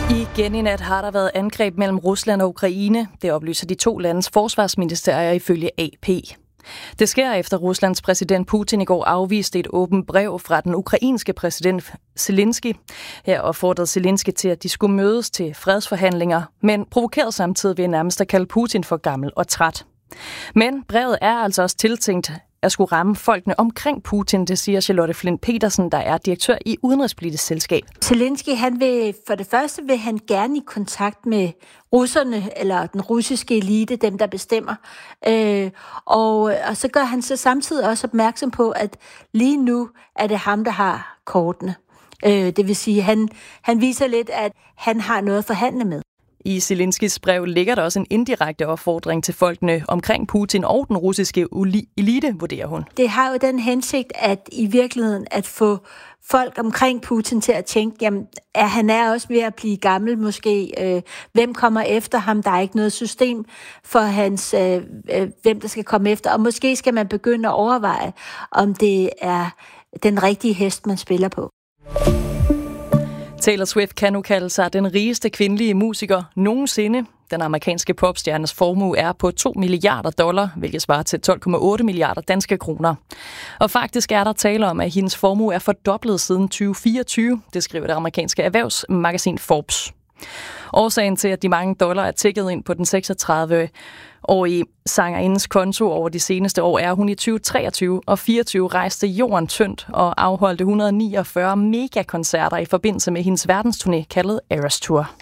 Igen i nat har der været angreb mellem Rusland og Ukraine. Det oplyser de to landes forsvarsministerier ifølge AP. Det sker efter Ruslands præsident Putin i går afviste et åbent brev fra den ukrainske præsident Zelensky. Her opfordrede Zelensky til, at de skulle mødes til fredsforhandlinger, men provokerede samtidig ved nærmest at kalde Putin for gammel og træt. Men brevet er altså også tiltænkt at skulle ramme folkene omkring Putin, det siger Charlotte Flint Petersen, der er direktør i Udenrigspolitisk Selskab. Zelensky, for det første vil han gerne i kontakt med russerne, eller den russiske elite, dem der bestemmer. Og så gør han så samtidig også opmærksom på, at lige nu er det ham, der har kortene. Det vil sige, han viser lidt, at han har noget at forhandle med. I Zelenskys brev ligger der også en indirekte opfordring til folkene omkring Putin og den russiske elite, vurderer hun. Det har jo den hensigt, at i virkeligheden at få folk omkring Putin til at tænke, jamen, han er også ved at blive gammel måske. Hvem kommer efter ham? Der er ikke noget system for hvem der skal komme efter. Og måske skal man begynde at overveje, om det er den rigtige hest, man spiller på. Taylor Swift kan nu kalde sig den rigeste kvindelige musiker nogensinde. Den amerikanske popstjernes formue er på $2 milliarder, hvilket svarer til 12,8 milliarder danske kroner. Og faktisk er der tale om, at hendes formue er fordoblet siden 2024, det skriver det amerikanske erhvervsmagasin Forbes. Årsagen til, at de mange dollar er tækket ind på den 36-årige sangerindens konto over de seneste år, er, hun i 2023 og 2024 rejste jorden tyndt og afholdte 149 megakoncerter i forbindelse med hendes verdensturné kaldet Eras Tour.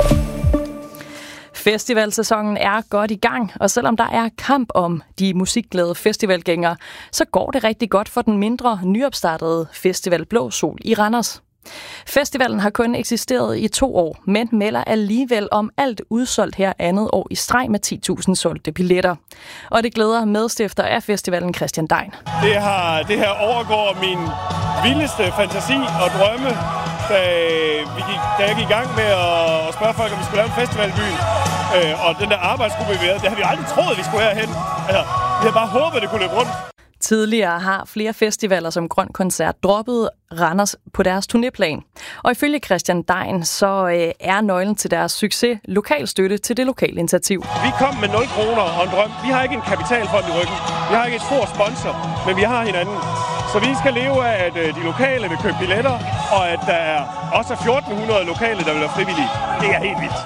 Festivalsæsonen er godt i gang, og selvom der er kamp om de musikglade festivalgængere, så går det rigtig godt for den mindre nyopstartede festival Blå Sol i Randers. Festivalen har kun eksisteret i 2 år, men melder alligevel om alt udsolgt her andet år i streg med 10.000 solgte billetter. Og det glæder medstifter af festivalen Christian Dein. Det her overgår min vildeste fantasi og drømme, da jeg gik i gang med at spørge folk, om vi skulle lave en festival i byen. Og den der arbejdsgruppe, vi havde, det har vi aldrig troet, vi skulle herhen. Altså, vi havde bare håbet, det kunne løbe rundt. Tidligere har flere festivaler som Grøn Koncert droppet Randers på deres turnéplan. Og ifølge Christian Dein, så er nøglen til deres succes lokal støtte til det lokale initiativ. Vi kom med 0 kroner og en drøm. Vi har ikke en kapitalfond i ryggen. Vi har ikke et stor sponsor, men vi har hinanden. Så vi skal leve af, at de lokale vil købe billetter, og at der er også 1.400 lokale, der vil være frivillige. Det er helt vildt.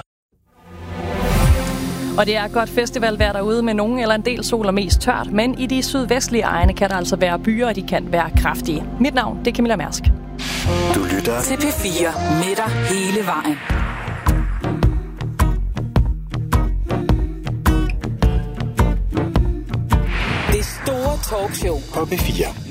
Og det er godt festivalvejr derude med nogen eller en del sol og mest tørt, men i de sydvestlige egne kan der altså være byer, og de kan være kraftige. Mit navn, det er Camilla Mærsk. Du lytter til P4 med dig hele vejen. Det store talkshow på P4.